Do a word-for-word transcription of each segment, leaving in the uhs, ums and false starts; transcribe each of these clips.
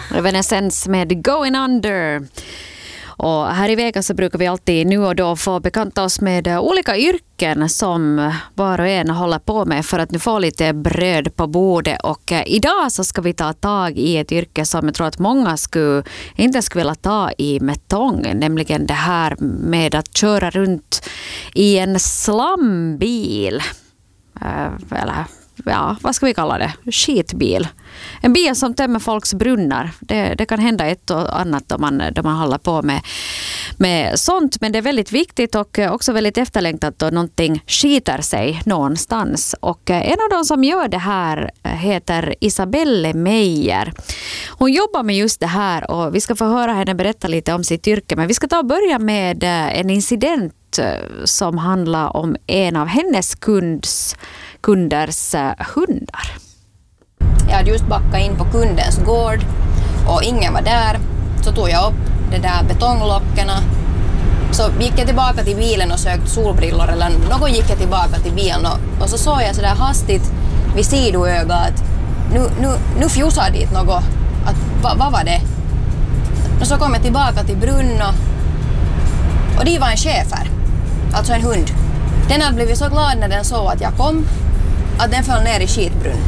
Evanescence med Going Under. Och här i Vegas så brukar vi alltid nu och då få bekanta oss med olika yrken som var och en håller på med för att nu få lite bröd på bordet. Och idag så ska vi ta tag i ett yrke som jag tror att många skulle, inte skulle vilja ta i med tång. Nämligen det här med att köra runt i en slambil. Eller ja, vad ska vi kalla det? Skitbil. En bil som tömmer folks brunnar. Det, det kan hända ett och annat då man, då man håller på med, med sånt. Men det är väldigt viktigt och också väldigt efterlängtat då någonting skiter sig någonstans. Och en av de som gör det här heter Isabelle Meijer. Hon jobbar med just det här och vi ska få höra henne berätta lite om sitt yrke. Men vi ska ta och börja med en incident som handlar om en av hennes kunds, kunders hundar. Jag hade just backat in på kundens gård och ingen var där. Så tog jag upp de där betonglockorna. Så gick jag tillbaka till bilen och sökte solbrillor eller något, gick jag tillbaka till bilen och, och så såg jag sådär hastigt vid sidoögat att nu, nu, nu fjusade dit något. Att, va, vad var det? Och så kom jag tillbaka till brunnen och, och det var en schäfer, alltså en hund. Den hade blivit så glad när den såg att jag kom att den föll ner i skitbrunn.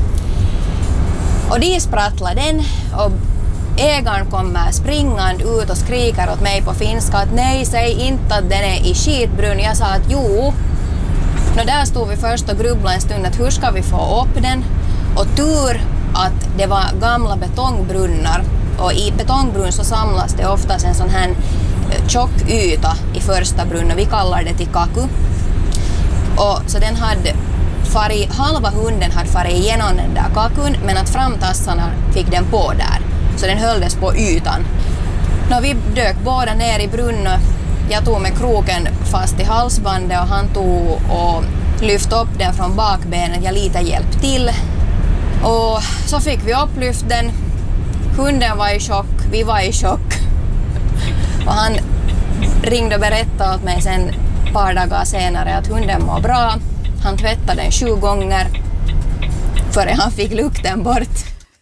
Och de sprattlade den och ägaren kommer springande ut och skriker åt mig på finska att nej, säg inte att den är i skitbrunn. Jag sa att jo. Och där stod vi först och grubblade en stund att hur ska vi få upp den? Och tur att det var gamla betongbrunnar och i betongbrunn så samlas det oftast en sån här tjock yta i första brunnen. Vi kallar det till kaku. Och så den hade Fari, halva hunden hade farit igenom den där kakun men att framtassarna fick den på där. Så den hölldes på ytan. När vi dök båda ner i brunnen, jag tog med kroken fast i halsbandet och han tog och lyfte upp den från bakbenet. Jag lite hjälpte till. Och så fick vi upplyft den. Hunden var i chock, vi var i chock. Och han ringde och berättade åt mig sen ett par dagar senare att hunden mår bra. Han tvättade den sju gånger före han fick lukten bort.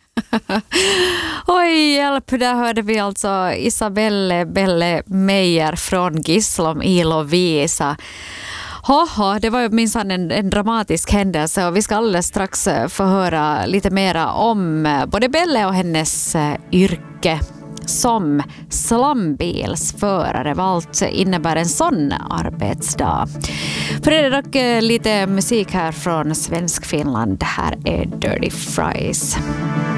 Oj, hjälp. Där hörde vi alltså Isabelle Belle Meijer från Gislom i Lovisa. Haha, det var ju minsann en, en dramatisk händelse och vi ska alldeles strax få höra lite mera om både Belle och hennes yrke som slambilsförare. Vad allt innebär en sån arbetsdag. För det är dock lite musik här från Svensk Finland. Det här är Dirty Fries.